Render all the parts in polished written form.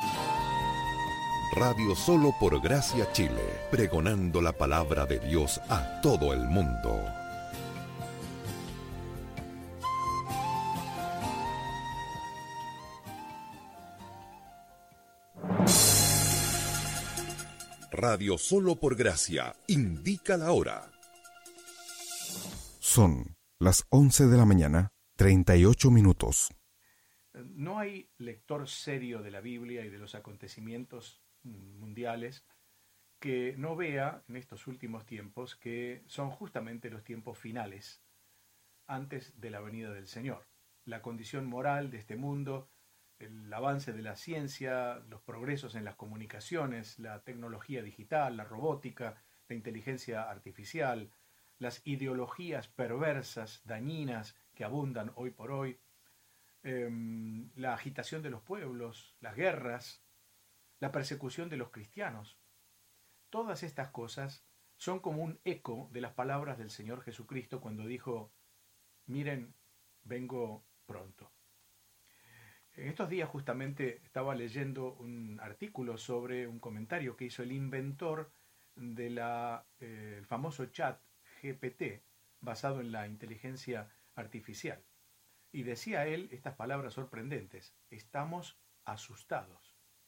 Radio Solo por Gracia Chile, pregonando la palabra de Dios a todo el mundo. Radio Solo por Gracia indica la hora. Son las 11 de la mañana, 38 minutos. No hay lector serio de la Biblia y de los acontecimientos mundiales que no vea en estos últimos tiempos que son justamente los tiempos finales antes de la venida del Señor. La condición moral de este mundo, el avance de la ciencia, los progresos en las comunicaciones, la tecnología digital, la robótica, la inteligencia artificial, las ideologías perversas, dañinas que abundan hoy por hoy, la agitación de los pueblos, las guerras, la persecución de los cristianos. Todas estas cosas son como un eco de las palabras del Señor Jesucristo cuando dijo: miren, vengo pronto. En estos días justamente estaba leyendo un artículo sobre un comentario que hizo el inventor de el famoso chat GPT, basado en la inteligencia artificial. Y decía él estas palabras sorprendentes: estamos asustados.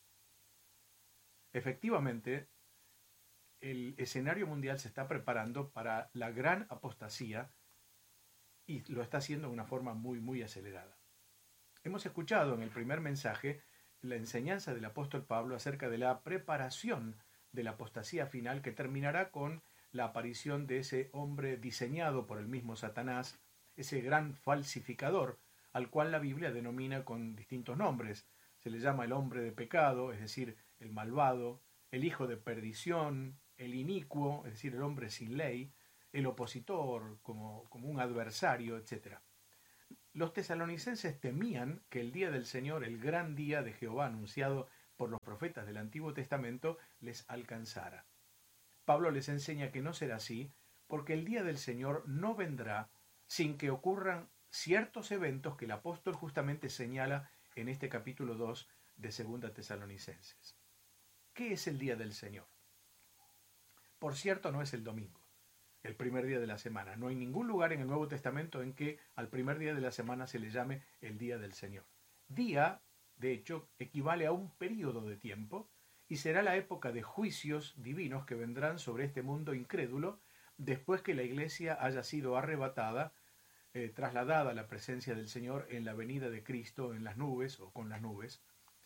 Efectivamente, el escenario mundial se está preparando para la gran apostasía y lo está haciendo de una forma muy, muy acelerada. Hemos escuchado en el primer mensaje la enseñanza del apóstol Pablo acerca de la preparación de la apostasía final que terminará con la aparición de ese hombre diseñado por el mismo Satanás, ese gran falsificador al cual la Biblia denomina con distintos nombres. Se le llama el hombre de pecado, es decir, el malvado, el hijo de perdición, el inicuo, es decir, el hombre sin ley, el opositor, como un adversario, etc. Los tesalonicenses temían que el día del Señor, el gran día de Jehová anunciado por los profetas del Antiguo Testamento, les alcanzara. Pablo les enseña que no será así, porque el día del Señor no vendrá sin que ocurran ciertos eventos que el apóstol justamente señala en este capítulo 2 de 2 Tesalonicenses. ¿Qué es el día del Señor? Por cierto, no es el domingo, el primer día de la semana. No hay ningún lugar en el Nuevo Testamento en que al primer día de la semana se le llame el día del Señor. Día, de hecho, equivale a un período de tiempo y será la época de juicios divinos que vendrán sobre este mundo incrédulo después que la iglesia haya sido arrebatada, trasladada a la presencia del Señor en la venida de Cristo en las nubes o con las nubes.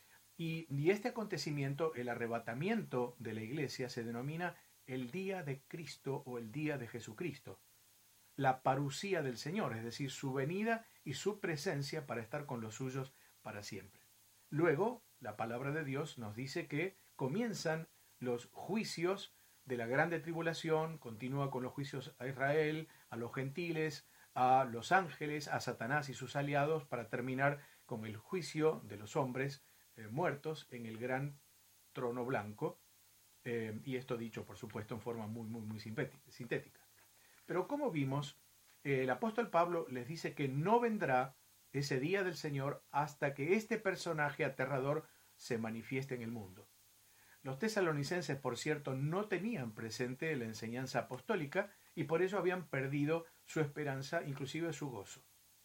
Y este acontecimiento, el arrebatamiento de la iglesia, se denomina el día de Cristo o el día de Jesucristo. La parusía del Señor, es decir, su venida y su presencia para estar con los suyos para siempre. Luego, la palabra de Dios nos dice que comienzan los juicios de la grande tribulación, continúa con los juicios a Israel, a los gentiles, a los ángeles, a Satanás y sus aliados, para terminar con el juicio de los hombres muertos en el gran trono blanco, y esto dicho, por supuesto, en forma muy, muy, muy sintética. Pero como vimos, el apóstol Pablo les dice que no vendrá ese día del Señor hasta que este personaje aterrador se manifieste en el mundo. Los tesalonicenses, por cierto, no tenían presente la enseñanza apostólica y por eso habían perdido su esperanza, inclusive su gozo.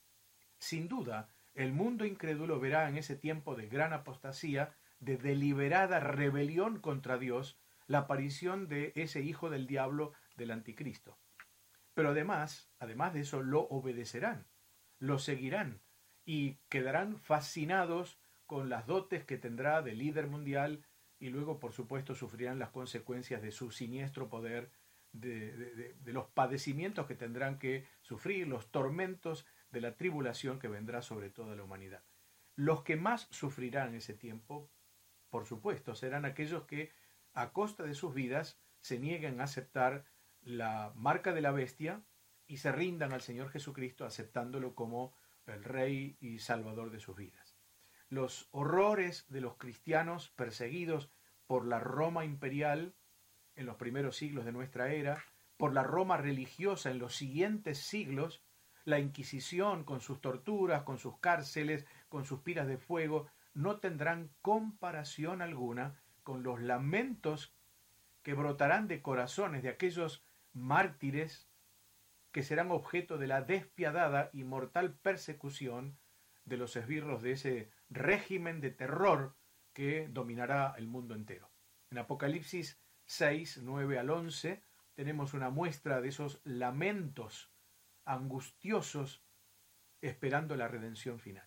Sin duda, el mundo incrédulo verá en ese tiempo de gran apostasía, de deliberada rebelión contra Dios, la aparición de ese hijo del diablo, del anticristo. Pero además de eso, lo obedecerán, lo seguirán y quedarán fascinados con las dotes que tendrá de líder mundial y luego, por supuesto, sufrirán las consecuencias de su siniestro poder, de los padecimientos que tendrán que sufrir, los tormentos de la tribulación que vendrá sobre toda la humanidad. Los que más sufrirán en ese tiempo, por supuesto, serán aquellos que a costa de sus vidas se nieguen a aceptar la marca de la bestia y se rindan al Señor Jesucristo aceptándolo como el Rey y Salvador de sus vidas. Los horrores de los cristianos perseguidos por la Roma imperial en los primeros siglos de nuestra era, por la Roma religiosa en los siguientes siglos, la Inquisición con sus torturas, con sus cárceles, con sus piras de fuego, no tendrán comparación alguna con los lamentos que brotarán de corazones de aquellos mártires que serán objeto de la despiadada y mortal persecución de los esbirros de ese régimen de terror que dominará el mundo entero. En Apocalipsis 6, 9 al 11, tenemos una muestra de esos lamentos angustiosos esperando la redención final.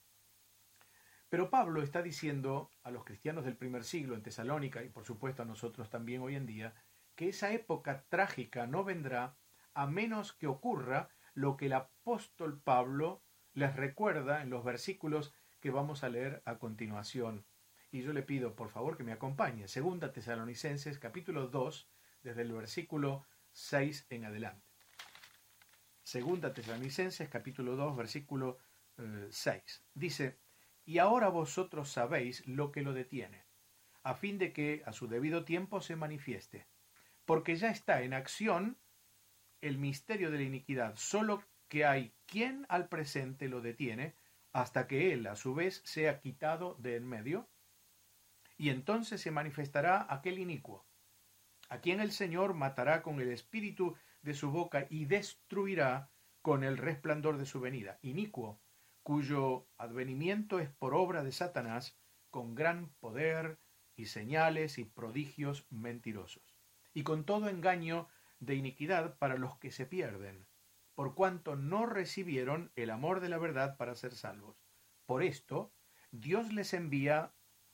Pero Pablo está diciendo a los cristianos del primer siglo en Tesalónica, y por supuesto a nosotros también hoy en día, que esa época trágica no vendrá a menos que ocurra lo que el apóstol Pablo les recuerda en los versículos que vamos a leer a continuación. Y yo le pido por favor que me acompañe. Segunda Tesalonicenses capítulo 2, desde el versículo 6 en adelante. Segunda Tesalonicenses capítulo 2, versículo 6. Dice: y ahora vosotros sabéis lo que lo detiene, a fin de que a su debido tiempo se manifieste, porque ya está en acción el misterio de la iniquidad, solo que hay quien al presente lo detiene, hasta que él a su vez sea quitado de en medio, y entonces se manifestará aquel inicuo, a quien el Señor matará con el espíritu de su boca y destruirá con el resplandor de su venida, inicuo, cuyo advenimiento es por obra de Satanás, con gran poder y señales y prodigios mentirosos, y con todo engaño de iniquidad para los que se pierden, por cuanto no recibieron el amor de la verdad para ser salvos. Por esto, Dios les envía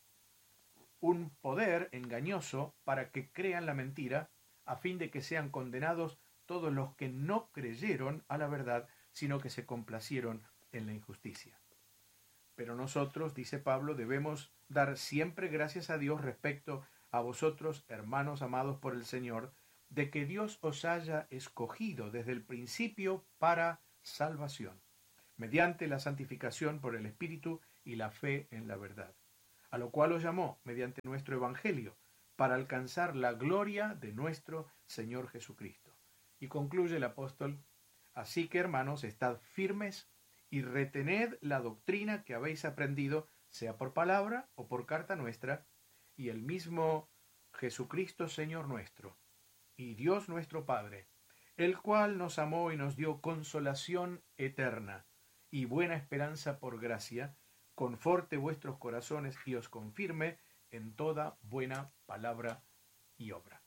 un poder engañoso para que crean la mentira, a fin de que sean condenados todos los que no creyeron a la verdad, sino que se complacieron en la injusticia. Pero nosotros, dice Pablo, debemos dar siempre gracias a Dios respecto a vosotros, hermanos amados por el Señor, de que Dios os haya escogido desde el principio para salvación, mediante la santificación por el Espíritu y la fe en la verdad, a lo cual os llamó mediante nuestro Evangelio, para alcanzar la gloria de nuestro Señor Jesucristo. Y concluye el apóstol: así que, hermanos, estad firmes y retened la doctrina que habéis aprendido, sea por palabra o por carta nuestra, y el mismo Jesucristo Señor nuestro, y Dios nuestro Padre, el cual nos amó y nos dio consolación eterna y buena esperanza por gracia, conforte vuestros corazones y os confirme en toda buena palabra y obra.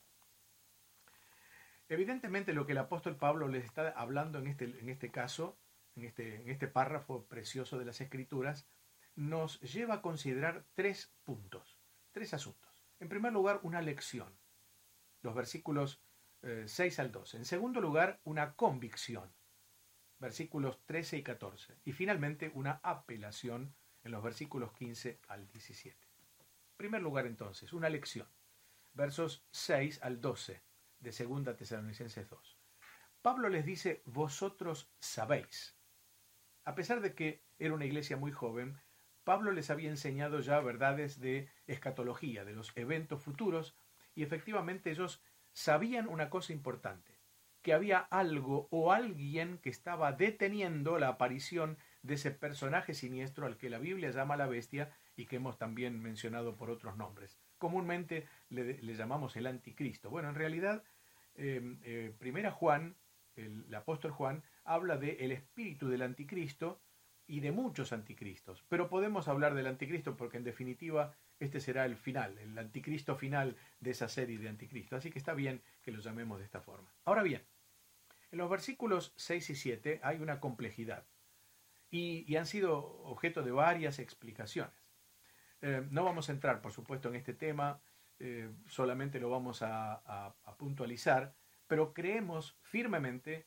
Evidentemente lo que el apóstol Pablo les está hablando en este caso, en este párrafo precioso de las Escrituras, nos lleva a considerar tres puntos, tres asuntos. En primer lugar, una lección, los versículos 6 al 12. En segundo lugar, una convicción, versículos 13 y 14. Y finalmente, una apelación en los versículos 15 al 17. En primer lugar, entonces, una lección, versos 6 al 12 de Segunda Tesalonicenses 2. Pablo les dice: vosotros sabéis. A pesar de que era una iglesia muy joven, Pablo les había enseñado ya verdades de escatología, de los eventos futuros, y efectivamente ellos sabían una cosa importante, que había algo o alguien que estaba deteniendo la aparición de ese personaje siniestro al que la Biblia llama la bestia y que hemos también mencionado por otros nombres. Comúnmente le llamamos el anticristo. Bueno, en realidad, primera Juan, el apóstol Juan, habla del espíritu del anticristo y de muchos anticristos. Pero podemos hablar del anticristo porque en definitiva este será el final, el anticristo final de esa serie de anticristo. Así que está bien que lo llamemos de esta forma. Ahora bien, en los versículos 6 y 7 hay una complejidad y han sido objeto de varias explicaciones. No vamos a entrar, por supuesto, en este tema, solamente lo vamos a puntualizar, pero creemos firmemente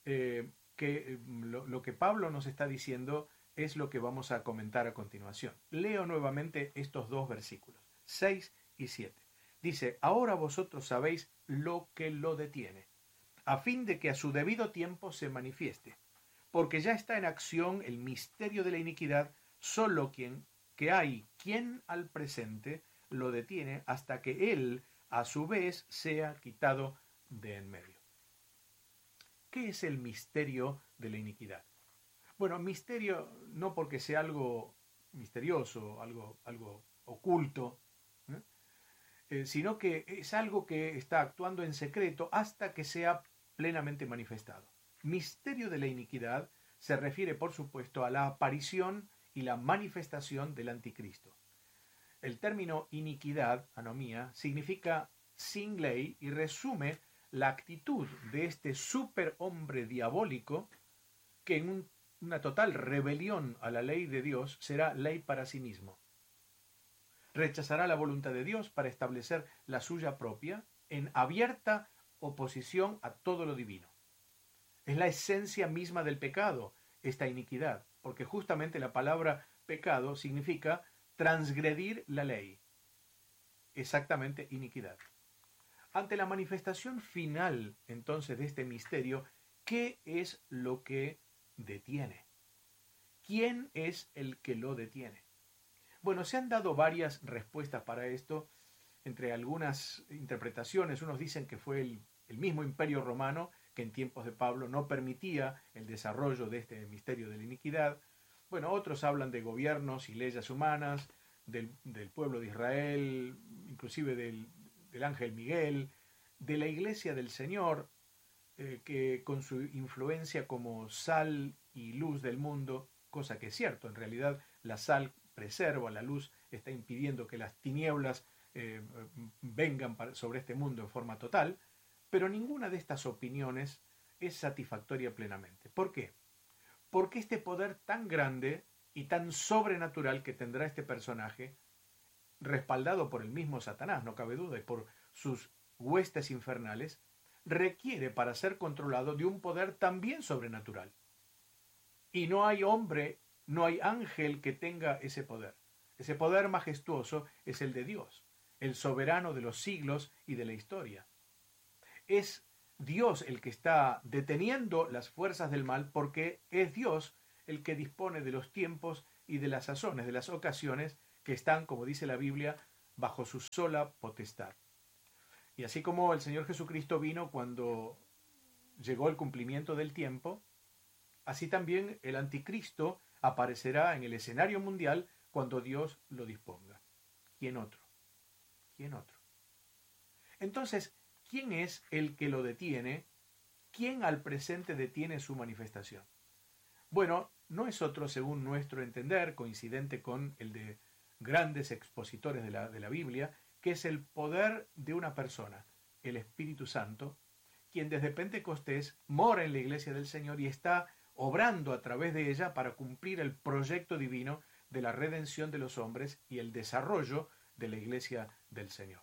que lo que Pablo nos está diciendo es lo que vamos a comentar a continuación. Leo nuevamente estos dos versículos, 6 y 7. Dice: ahora vosotros sabéis lo que lo detiene, a fin de que a su debido tiempo se manifieste, porque ya está en acción el misterio de la iniquidad, solo que hay quien al presente lo detiene hasta que él a su vez sea quitado de en medio. ¿Qué es el misterio de la iniquidad? Bueno, misterio no porque sea algo misterioso, algo oculto, sino que es algo que está actuando en secreto hasta que sea plenamente manifestado. Misterio de la iniquidad se refiere, por supuesto, a la aparición y la manifestación del anticristo. El término iniquidad, anomía, significa sin ley y resume la actitud de este superhombre diabólico que en una total rebelión a la ley de Dios será ley para sí mismo. Rechazará la voluntad de Dios para establecer la suya propia en abierta oposición a todo lo divino. Es la esencia misma del pecado, esta iniquidad, porque justamente la palabra pecado significa transgredir la ley. Exactamente, iniquidad. Ante la manifestación final, entonces, de este misterio, ¿qué es lo que detiene? ¿Quién es el que lo detiene? Bueno, se han dado varias respuestas para esto, entre algunas interpretaciones. Unos dicen que fue el mismo Imperio Romano, que en tiempos de Pablo no permitía el desarrollo de este misterio de la iniquidad. Bueno, otros hablan de gobiernos y leyes humanas, del pueblo de Israel, inclusive del ángel Miguel, de la iglesia del Señor, que con su influencia como sal y luz del mundo, cosa que es cierto, en realidad la sal preserva, la luz está impidiendo que las tinieblas vengan sobre este mundo en forma total, pero ninguna de estas opiniones es satisfactoria plenamente. ¿Por qué? Porque este poder tan grande y tan sobrenatural que tendrá este personaje, respaldado por el mismo Satanás, no cabe duda, y por sus huestes infernales, requiere para ser controlado de un poder también sobrenatural. Y no hay hombre, no hay ángel que tenga ese poder. Ese poder majestuoso es el de Dios, el soberano de los siglos y de la historia. Es Dios el que está deteniendo las fuerzas del mal, porque es Dios el que dispone de los tiempos y de las sazones, de las ocasiones que están, como dice la Biblia, bajo su sola potestad. Y así como el Señor Jesucristo vino cuando llegó el cumplimiento del tiempo, así también el anticristo aparecerá en el escenario mundial cuando Dios lo disponga. ¿Quién otro? ¿Quién otro? Entonces, ¿quién es el que lo detiene? ¿Quién al presente detiene su manifestación? Bueno, no es otro, según nuestro entender, coincidente con el de grandes expositores de la Biblia, que es el poder de una persona, el Espíritu Santo, quien desde Pentecostés mora en la iglesia del Señor y está obrando a través de ella para cumplir el proyecto divino de la redención de los hombres y el desarrollo de la iglesia del Señor.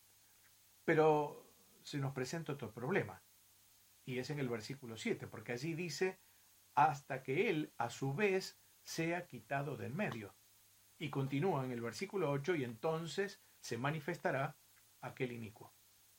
Pero se nos presenta otro problema, y es en el versículo 7, porque allí dice, hasta que él a su vez sea quitado del medio. Y continúa en el versículo 8, y entonces se manifestará aquel inicuo.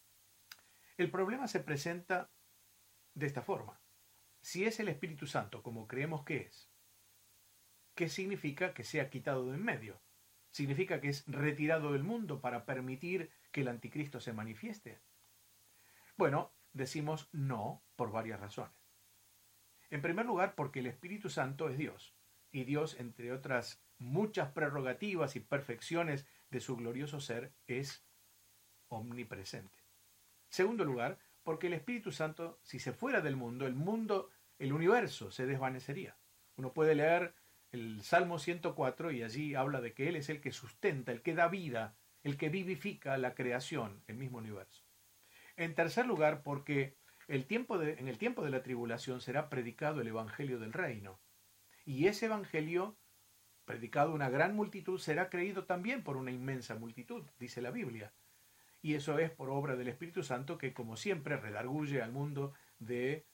El problema se presenta de esta forma. Si es el Espíritu Santo, como creemos que es, ¿qué significa que sea quitado del medio? ¿Significa que es retirado del mundo para permitir que el anticristo se manifieste? Bueno, decimos no por varias razones. En primer lugar, porque el Espíritu Santo es Dios, y Dios, entre otras muchas prerrogativas y perfecciones de su glorioso ser, es omnipresente. Segundo lugar, porque el Espíritu Santo, si se fuera del mundo, el universo se desvanecería. Uno puede leer el Salmo 104 y allí habla de que Él es el que sustenta, el que da vida, el que vivifica la creación, el mismo universo. En tercer lugar, porque en el tiempo de la tribulación será predicado el Evangelio del Reino. Y ese Evangelio, predicado a una gran multitud, será creído también por una inmensa multitud, dice la Biblia. Y eso es por obra del Espíritu Santo que, como siempre, redarguye al mundo de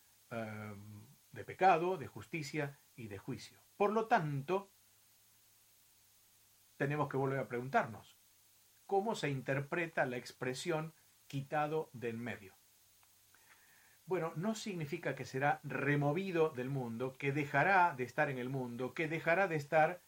pecado, de justicia y de juicio. Por lo tanto, tenemos que volver a preguntarnos, ¿cómo se interpreta la expresión quitado del medio? Bueno, no significa que será removido del mundo, que dejará de estar en el mundo, que dejará de estar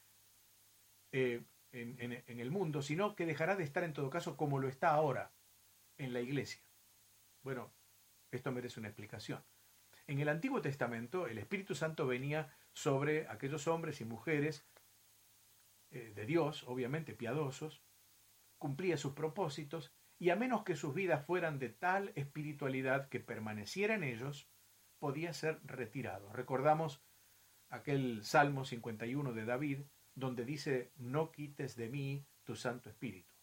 en el mundo, sino que dejará de estar en todo caso como lo está ahora, en la iglesia. Bueno, esto merece una explicación. En el Antiguo Testamento, el Espíritu Santo venía sobre aquellos hombres y mujeres de Dios, obviamente piadosos, cumplía sus propósitos, y a menos que sus vidas fueran de tal espiritualidad que permaneciera en ellos, podía ser retirado. Recordamos aquel Salmo 51 de David, donde dice, no quites de mí tu Santo Espíritu.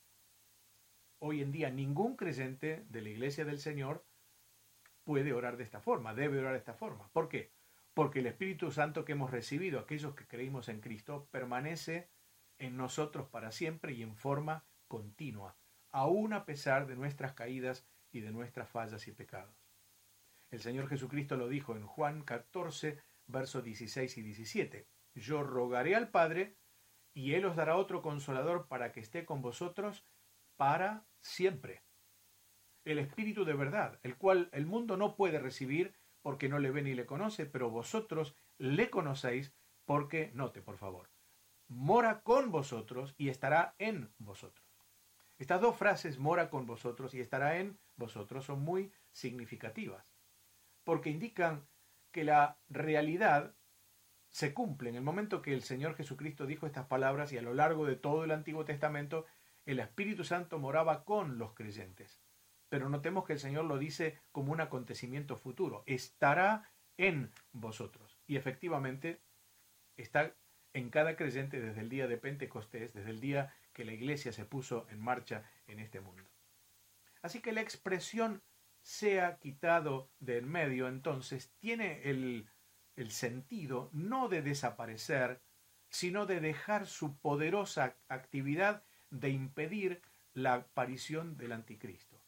Hoy en día ningún creyente de la Iglesia del Señor puede orar de esta forma, debe orar de esta forma. ¿Por qué? Porque el Espíritu Santo que hemos recibido, aquellos que creímos en Cristo, permanece en nosotros para siempre y en forma continua, aún a pesar de nuestras caídas y de nuestras fallas y pecados. El Señor Jesucristo lo dijo en Juan 14, versos 16 y 17. Yo rogaré al Padre, y Él os dará otro consolador para que esté con vosotros para siempre. El Espíritu de verdad, el cual el mundo no puede recibir porque no le ve ni le conoce, pero vosotros le conocéis porque, note por favor, mora con vosotros y estará en vosotros. Estas dos frases, mora con vosotros y estará en vosotros, son muy significativas, porque indican que la realidad se cumple en el momento que el Señor Jesucristo dijo estas palabras, y a lo largo de todo el Antiguo Testamento el Espíritu Santo moraba con los creyentes. Pero notemos que el Señor lo dice como un acontecimiento futuro, estará en vosotros. Y efectivamente está en cada creyente desde el día de Pentecostés, desde el día que la iglesia se puso en marcha en este mundo. Así que la expresión sea quitado de en medio, entonces, tiene el sentido no de desaparecer, sino de dejar su poderosa actividad de impedir la aparición del anticristo.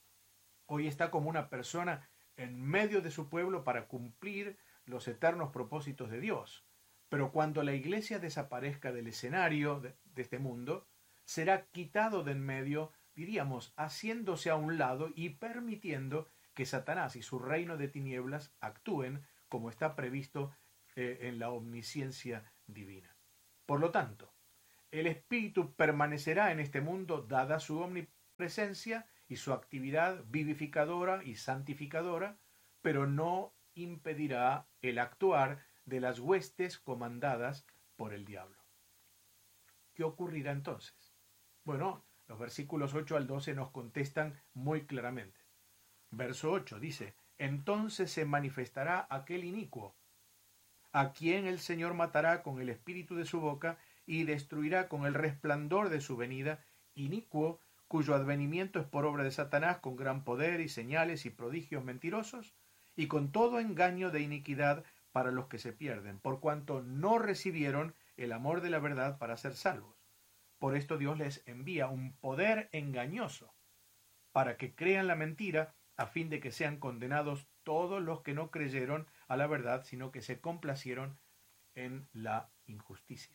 Hoy está como una persona en medio de su pueblo para cumplir los eternos propósitos de Dios. Pero cuando la iglesia desaparezca del escenario de este mundo, será quitado de en medio, diríamos, haciéndose a un lado y permitiendo que Satanás y su reino de tinieblas actúen como está previsto en la omnisciencia divina. Por lo tanto, el Espíritu permanecerá en este mundo dada su omnipresencia y su actividad vivificadora y santificadora, pero no impedirá el actuar de las huestes comandadas por el diablo. ¿Qué ocurrirá entonces? Bueno, los versículos 8 al 12 nos contestan muy claramente. Verso 8 dice, entonces se manifestará aquel inicuo, a quien el Señor matará con el espíritu de su boca y destruirá con el resplandor de su venida, inicuo, cuyo advenimiento es por obra de Satanás con gran poder y señales y prodigios mentirosos, y con todo engaño de iniquidad para los que se pierden, por cuanto no recibieron el amor de la verdad para ser salvos. Por esto Dios les envía un poder engañoso, para que crean la mentira, a fin de que sean condenados todos los que no creyeron a la verdad, sino que se complacieron en la injusticia.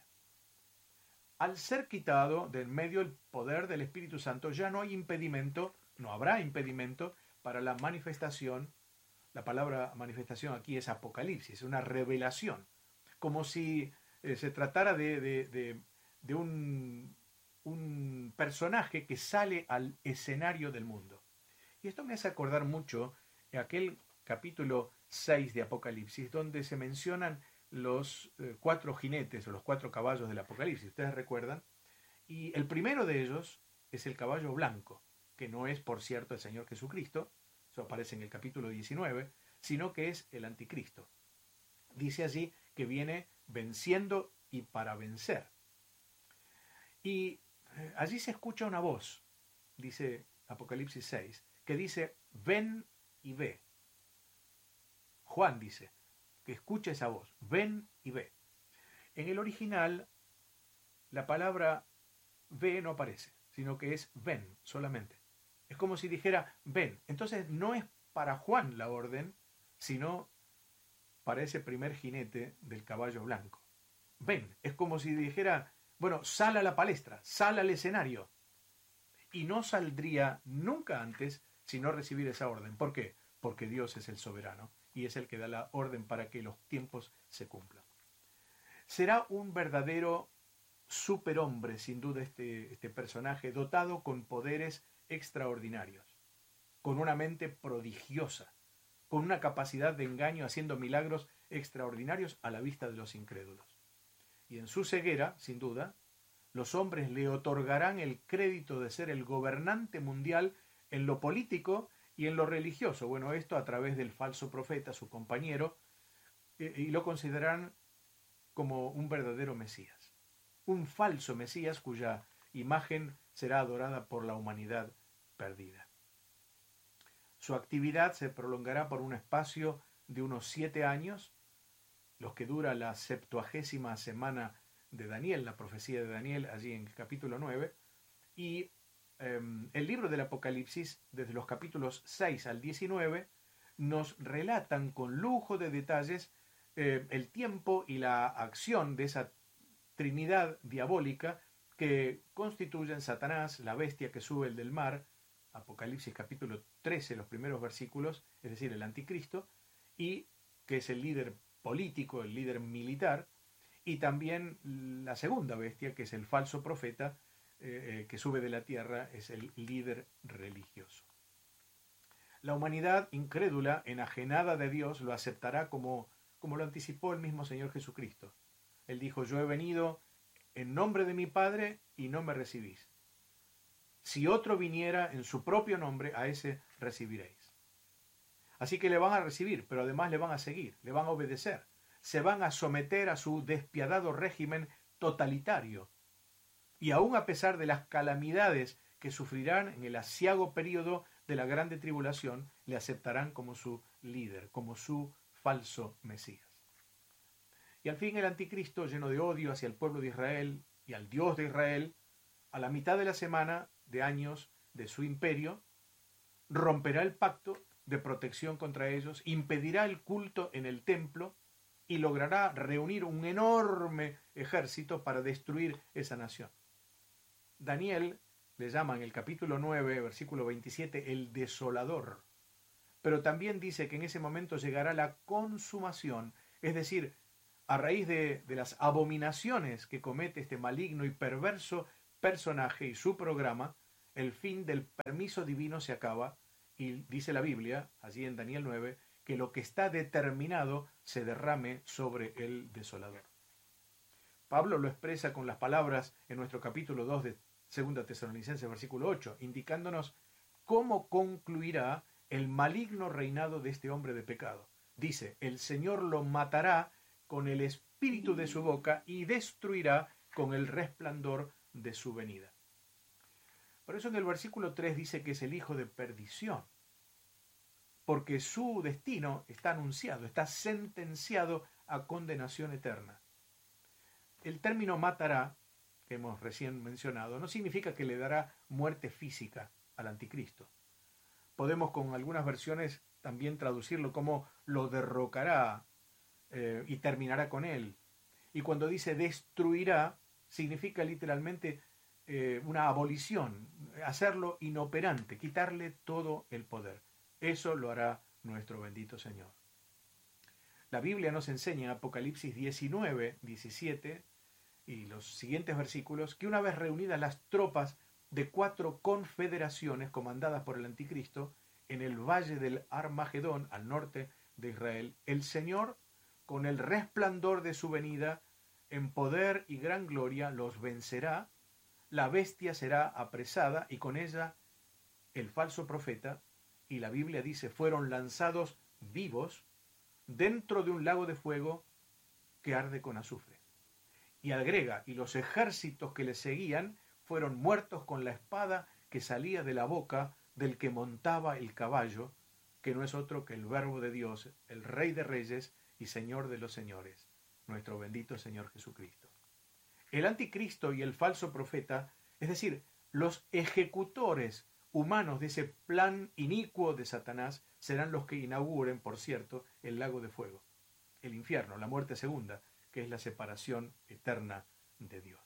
Al ser quitado de en medio el poder del Espíritu Santo, ya no hay impedimento, no habrá impedimento para la manifestación. La palabra manifestación aquí es apocalipsis, una revelación, como si se tratara de un personaje que sale al escenario del mundo. Y esto me hace acordar mucho de aquel capítulo 6 de Apocalipsis, donde se mencionan los 4 jinetes o los 4 caballos del Apocalipsis, ¿ustedes recuerdan? Y el primero de ellos es el caballo blanco, que no es, por cierto, el Señor Jesucristo, eso aparece en el capítulo 19, sino que es el anticristo. Dice allí que viene venciendo y para vencer. Y allí se escucha una voz, dice Apocalipsis 6, que dice, ven y ve. Juan dice que escucha esa voz, ven y ve. En el original, la palabra ve no aparece, sino que es ven solamente. Es como si dijera, ven. Entonces no es para Juan la orden, sino para ese primer jinete del caballo blanco. Ven, es como si dijera, bueno, sal a la palestra, sal al escenario. Y no saldría nunca antes si no recibir esa orden. ¿Por qué? Porque Dios es el soberano y es el que da la orden para que los tiempos se cumplan. Será un verdadero superhombre, sin duda, este personaje, dotado con poderes extraordinarios, con una mente prodigiosa, con una capacidad de engaño, haciendo milagros extraordinarios a la vista de los incrédulos. Y en su ceguera, sin duda, Los hombres le otorgarán el crédito de ser el gobernante mundial en lo político y en lo religioso. Bueno, esto a través del falso profeta, su compañero, y lo considerarán como un verdadero Mesías. Un falso Mesías cuya imagen será adorada por la humanidad perdida. Su actividad se prolongará por un espacio de unos 7 años, los que dura la 70ª semana de Daniel, la profecía de Daniel, allí en el capítulo 9, y el libro del Apocalipsis, desde los capítulos 6 al 19, nos relatan con lujo de detalles el tiempo y la acción de esa Trinidad diabólica que constituyen Satanás, la bestia que sube del mar, Apocalipsis capítulo 13, los primeros versículos, es decir, el anticristo, y que es el líder político, el líder militar, y también la segunda bestia, que es el falso profeta, que sube de la tierra, es el líder religioso. La humanidad incrédula, enajenada de Dios, lo aceptará como lo anticipó el mismo Señor Jesucristo. Él dijo: yo he venido en nombre de mi Padre y no me recibís. Si otro viniera en su propio nombre, a ese recibiréis. Así que le van a recibir, pero además le van a seguir, le van a obedecer. Se van a someter a su despiadado régimen totalitario. Y aún a pesar de las calamidades que sufrirán en el aciago período de la grande tribulación, le aceptarán como su líder, como su falso Mesías. Y al fin el anticristo, lleno de odio hacia el pueblo de Israel y al Dios de Israel, a la mitad de la semana de años de su imperio, romperá el pacto de protección contra ellos, impedirá el culto en el templo y logrará reunir un enorme ejército para destruir esa nación. Daniel le llama en el capítulo 9, versículo 27, el desolador. Pero también dice que en ese momento llegará la consumación, es decir, a raíz de las abominaciones que comete este maligno y perverso personaje y su programa, el fin del permiso divino se acaba, y dice la Biblia, allí en Daniel 9, que lo que está determinado se derrame sobre el desolador. Pablo lo expresa con las palabras en nuestro capítulo 2 de 2 Tesalonicenses, versículo 8, indicándonos cómo concluirá el maligno reinado de este hombre de pecado. Dice: el Señor lo matará con el espíritu de su boca y destruirá con el resplandor de su venida. Por eso en el versículo 3 dice que es el hijo de perdición, porque su destino está anunciado, está sentenciado a condenación eterna. El término matará, que hemos recién mencionado, no significa que le dará muerte física al anticristo. Podemos con algunas versiones también traducirlo como lo derrocará y terminará con él. Y cuando dice destruirá, significa literalmente una abolición, hacerlo inoperante, quitarle todo el poder. Eso lo hará nuestro bendito Señor. La Biblia nos enseña en Apocalipsis 19, 17 y los siguientes versículos que una vez reunidas las tropas de 4 confederaciones comandadas por el anticristo en el valle del Armagedón, al norte de Israel, el Señor, con el resplandor de su venida, en poder y gran gloria, los vencerá. La bestia será apresada y con ella el falso profeta, y la Biblia dice, fueron lanzados vivos dentro de un lago de fuego que arde con azufre. Y agrega, y los ejércitos que le seguían fueron muertos con la espada que salía de la boca del que montaba el caballo, que no es otro que el Verbo de Dios, el Rey de Reyes y Señor de los Señores, nuestro bendito Señor Jesucristo. El anticristo y el falso profeta, es decir, los ejecutores humanos de ese plan inicuo de Satanás, serán los que inauguren, por cierto, el lago de fuego, el infierno, la muerte segunda, que es la separación eterna de Dios.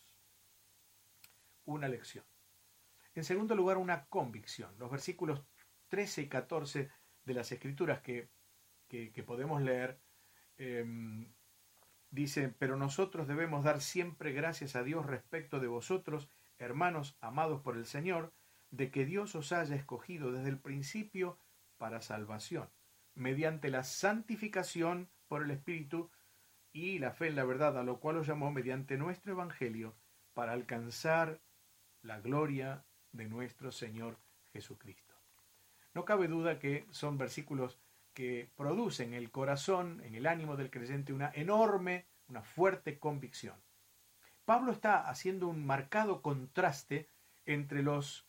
Una lección. En segundo lugar, una convicción. Los versículos 13 y 14 de las Escrituras que podemos leer dicen: pero nosotros debemos dar siempre gracias a Dios respecto de vosotros, hermanos amados por el Señor, de que Dios os haya escogido desde el principio para salvación, mediante la santificación por el Espíritu y la fe en la verdad, a lo cual os llamó mediante nuestro Evangelio, para alcanzar la gloria de nuestro Señor Jesucristo. No cabe duda que son versículos que producen en el corazón, en el ánimo del creyente, una enorme, una fuerte convicción. Pablo está haciendo un marcado contraste entre los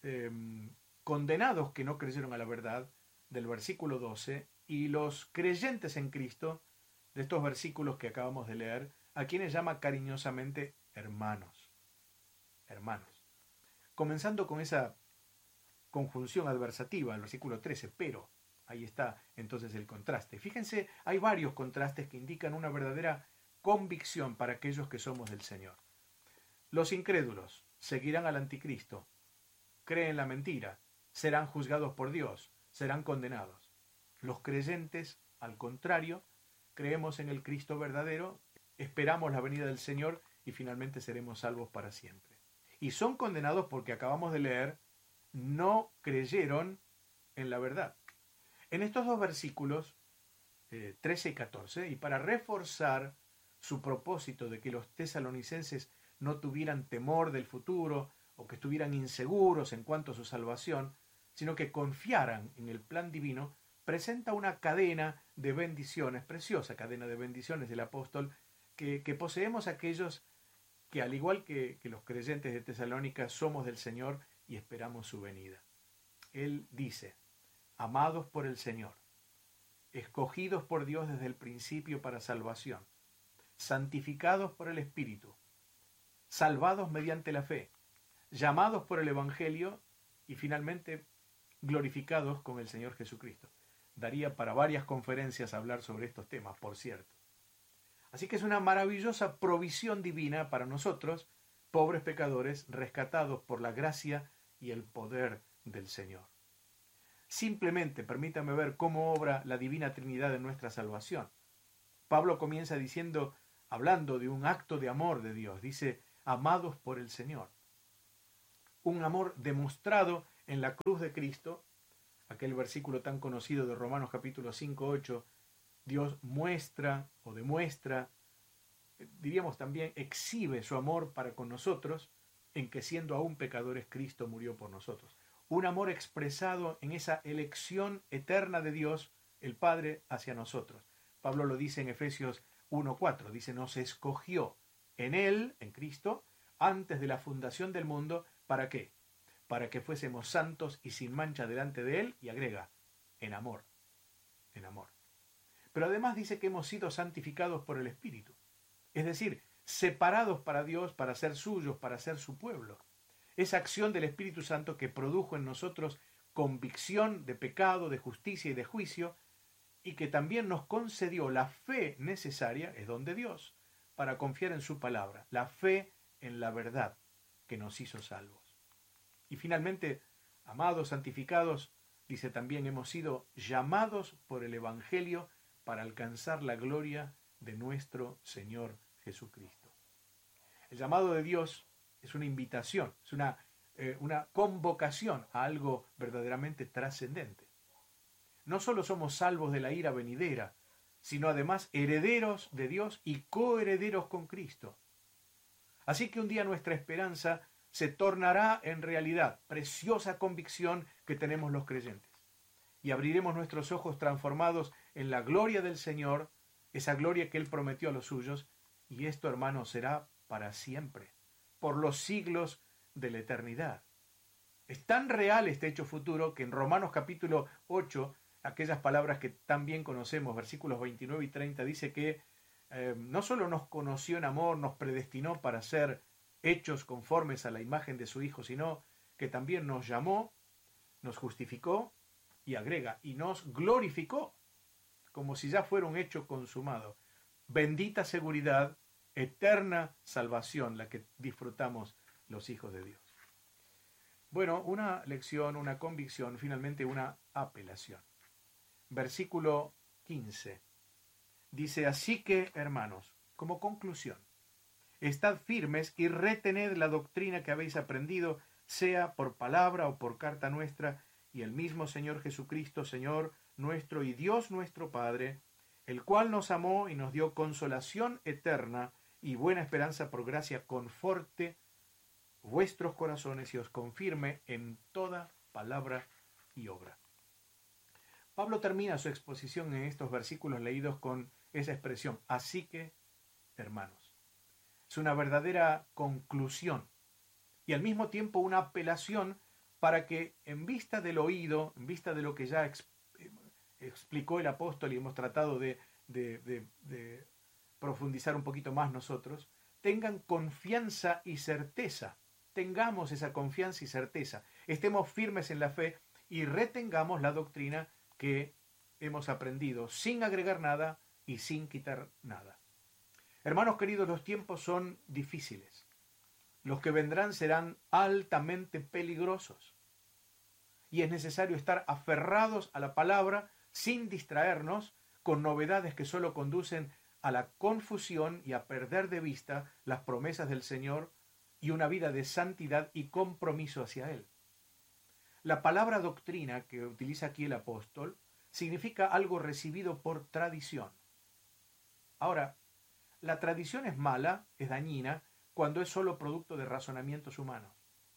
condenados que no creyeron a la verdad, del versículo 12, y los creyentes en Cristo, de estos versículos que acabamos de leer, a quienes llama cariñosamente hermanos. Hermanos. Comenzando con esa conjunción adversativa, el versículo 13, pero, ahí está entonces el contraste. Fíjense, hay varios contrastes que indican una verdadera convicción para aquellos que somos del Señor. Los incrédulos seguirán al anticristo, creen la mentira, serán juzgados por Dios, serán condenados. Los creyentes, al contrario, creemos en el Cristo verdadero, esperamos la venida del Señor y finalmente seremos salvos para siempre. Y son condenados porque acabamos de leer, no creyeron en la verdad. En estos dos versículos, 13 y 14, y para reforzar su propósito de que los tesalonicenses no tuvieran temor del futuro o que estuvieran inseguros en cuanto a su salvación, sino que confiaran en el plan divino, presenta una cadena de bendiciones, preciosa cadena de bendiciones del apóstol, que poseemos aquellos que, al igual que los creyentes de Tesalónica, somos del Señor y esperamos su venida. Él dice, amados por el Señor, escogidos por Dios desde el principio para salvación, santificados por el Espíritu, salvados mediante la fe, llamados por el Evangelio y finalmente glorificados con el Señor Jesucristo. Daría para varias conferencias hablar sobre estos temas, por cierto. Así que es una maravillosa provisión divina para nosotros, pobres pecadores, rescatados por la gracia y el poder del Señor. Simplemente permítame ver cómo obra la Divina Trinidad en nuestra salvación. Pablo comienza diciendo, hablando de un acto de amor de Dios, dice, amados por el Señor. Un amor demostrado en la cruz de Cristo, aquel versículo tan conocido de Romanos capítulo 5, 8, Dios muestra o demuestra, diríamos también, exhibe su amor para con nosotros, en que siendo aún pecadores, Cristo murió por nosotros. Un amor expresado en esa elección eterna de Dios, el Padre, hacia nosotros. Pablo lo dice en Efesios 1:4, dice, nos escogió en Él, en Cristo, antes de la fundación del mundo, ¿para qué? Para que fuésemos santos y sin mancha delante de Él, y agrega, en amor, en amor. Pero además dice que hemos sido santificados por el Espíritu, es decir, separados para Dios, para ser suyos, para ser su pueblo. Esa acción del Espíritu Santo que produjo en nosotros convicción de pecado, de justicia y de juicio, y que también nos concedió la fe necesaria, es don de Dios, para confiar en su palabra, la fe en la verdad que nos hizo salvos. Y finalmente, amados, santificados, dice también, hemos sido llamados por el Evangelio para alcanzar la gloria de nuestro Señor Jesucristo. El llamado de Dios es una invitación, es una convocación a algo verdaderamente trascendente. No solo somos salvos de la ira venidera, sino además herederos de Dios y coherederos con Cristo. Así que un día nuestra esperanza se tornará en realidad, preciosa convicción que tenemos los creyentes. Y abriremos nuestros ojos transformados en la gloria del Señor, esa gloria que Él prometió a los suyos, y esto, hermanos, será para siempre, por los siglos de la eternidad. Es tan real este hecho futuro que en Romanos capítulo 8, aquellas palabras que tan bien conocemos, versículos 29 y 30, dice que no solo nos conoció en amor, nos predestinó para ser hechos conformes a la imagen de su Hijo, sino que también nos llamó, nos justificó y agrega, y nos glorificó, como si ya fuera un hecho consumado. Bendita seguridad, eterna salvación, la que disfrutamos los hijos de Dios. Bueno, una lección, una convicción, finalmente una apelación. Versículo 15. Dice, así que, hermanos, como conclusión, estad firmes y retened la doctrina que habéis aprendido, sea por palabra o por carta nuestra, y el mismo Señor Jesucristo, Señor nuestro y Dios nuestro Padre, el cual nos amó y nos dio consolación eterna y buena esperanza por gracia conforte vuestros corazones y os confirme en toda palabra y obra. Pablo termina su exposición en estos versículos leídos con esa expresión, así que, hermanos. Es una verdadera conclusión y al mismo tiempo una apelación para que en vista del oído, en vista de lo que ya explicó el apóstol y hemos tratado de profundizar un poquito más nosotros, tengan confianza y certeza. Tengamos esa confianza y certeza. Estemos firmes en la fe y retengamos la doctrina que hemos aprendido sin agregar nada y sin quitar nada. Hermanos queridos, los tiempos son difíciles. Los que vendrán serán altamente peligrosos. Y es necesario estar aferrados a la palabra sin distraernos con novedades que solo conducen a la confusión y a perder de vista las promesas del Señor y una vida de santidad y compromiso hacia Él. La palabra doctrina que utiliza aquí el apóstol significa algo recibido por tradición. Ahora, la tradición es mala, es dañina, cuando es solo producto de razonamientos humanos.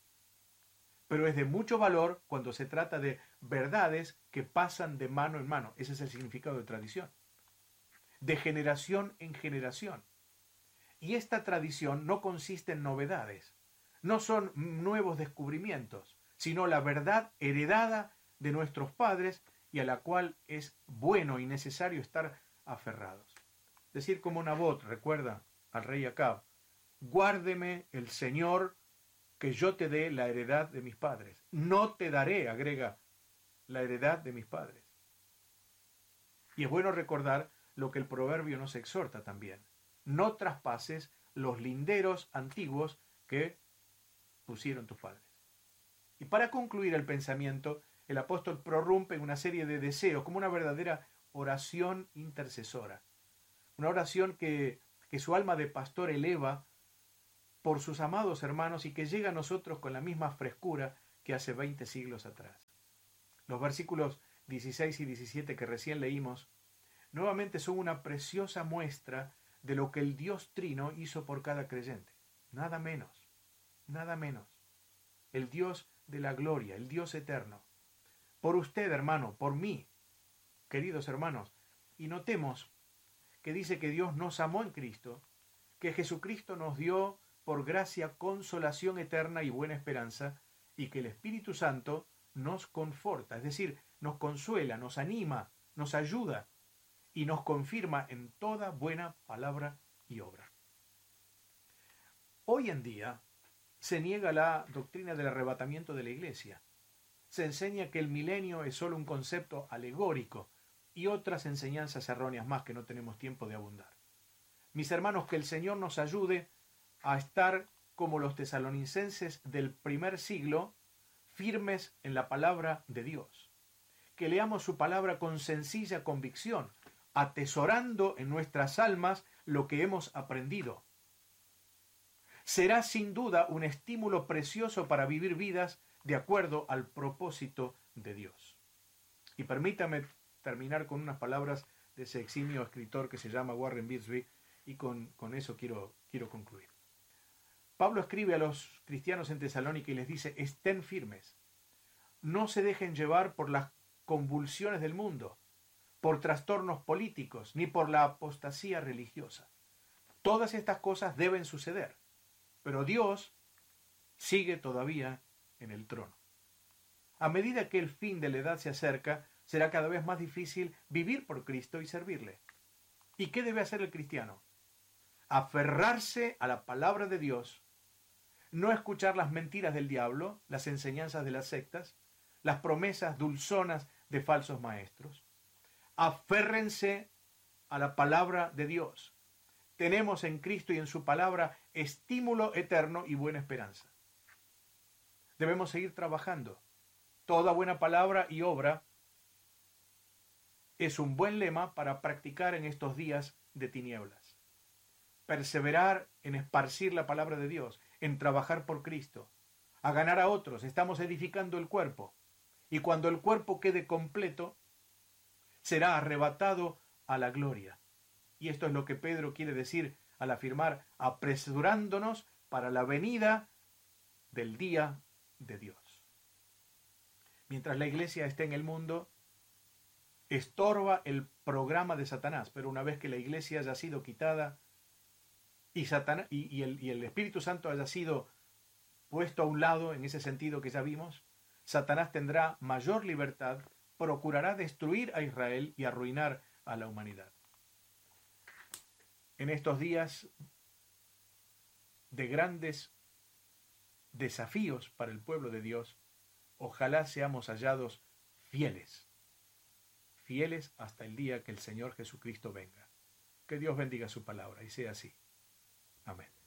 Pero es de mucho valor cuando se trata de verdades que pasan de mano en mano. Ese es el significado de tradición. De generación en generación. Y esta tradición no consiste en novedades, no son nuevos descubrimientos, sino la verdad heredada de nuestros padres y a la cual es bueno y necesario estar aferrados. Decir como Nabot, recuerda al rey Acab, guárdeme el Señor que yo te dé la heredad de mis padres. No te daré, agrega, la heredad de mis padres. Y es bueno recordar lo que el proverbio nos exhorta también. No traspases los linderos antiguos que pusieron tus padres. Y para concluir el pensamiento, el apóstol prorrumpe en una serie de deseos, como una verdadera oración intercesora. Una oración que su alma de pastor eleva por sus amados hermanos y que llega a nosotros con la misma frescura que hace 20 siglos atrás. Los versículos 16 y 17 que recién leímos, nuevamente son una preciosa muestra de lo que el Dios Trino hizo por cada creyente. Nada menos, nada menos. El Dios de la gloria, el Dios eterno. Por usted, hermano, por mí, queridos hermanos. Y notemos que dice que Dios nos amó en Cristo, que Jesucristo nos dio por gracia consolación eterna y buena esperanza, y que el Espíritu Santo nos conforta, es decir, nos consuela, nos anima, nos ayuda y nos confirma en toda buena palabra y obra. Hoy en día se niega la doctrina del arrebatamiento de la Iglesia. Se enseña que el milenio es solo un concepto alegórico y otras enseñanzas erróneas más que no tenemos tiempo de abundar. Mis hermanos, que el Señor nos ayude a estar como los tesalonicenses del primer siglo, firmes en la palabra de Dios. Que leamos su palabra con sencilla convicción, atesorando en nuestras almas lo que hemos aprendido. Será sin duda un estímulo precioso para vivir vidas de acuerdo al propósito de Dios. Y permítame terminar con unas palabras de ese eximio escritor que se llama Warren Wiersbe, y con eso quiero concluir. Pablo escribe a los cristianos en Tesalónica y les dice, estén firmes, no se dejen llevar por las convulsiones del mundo, por trastornos políticos, ni por la apostasía religiosa. Todas estas cosas deben suceder, pero Dios sigue todavía en el trono. A medida que el fin de la edad se acerca, será cada vez más difícil vivir por Cristo y servirle. ¿Y qué debe hacer el cristiano? Aferrarse a la palabra de Dios, no escuchar las mentiras del diablo, las enseñanzas de las sectas, las promesas dulzonas de falsos maestros. Aférrense a la palabra de Dios. Tenemos en Cristo y en su palabra estímulo eterno y buena esperanza. Debemos seguir trabajando. Toda buena palabra y obra es un buen lema para practicar en estos días de tinieblas. Perseverar en esparcir la palabra de Dios, en trabajar por Cristo, a ganar a otros. Estamos edificando el cuerpo. Y cuando el cuerpo quede completo, será arrebatado a la gloria. Y esto es lo que Pedro quiere decir al afirmar, apresurándonos para la venida del día de Dios. Mientras la iglesia esté en el mundo, estorba el programa de Satanás, pero una vez que la iglesia haya sido quitada y el Espíritu Santo haya sido puesto a un lado, en ese sentido que ya vimos, Satanás tendrá mayor libertad, procurará destruir a Israel y arruinar a la humanidad. En estos días de grandes desafíos para el pueblo de Dios, ojalá seamos hallados fieles hasta el día que el Señor Jesucristo venga. Que Dios bendiga su palabra y sea así. Amén.